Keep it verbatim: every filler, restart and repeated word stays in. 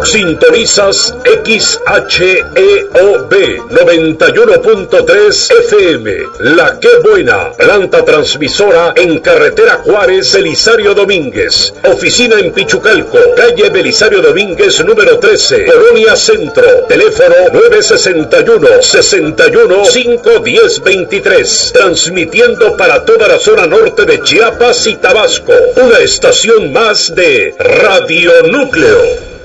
Sintonizas X H E O B noventa y uno punto tres F M, La Que Buena, planta transmisora en carretera Juárez, Belisario Domínguez, oficina en Pichucalco, calle Belisario Domínguez número trece, Colonia Centro, teléfono nueve sesenta y uno, sesenta y uno, cinco diez veintitrés, transmitiendo para toda la zona norte de Chiapas y Tabasco, una estación más de Radio Núcleo.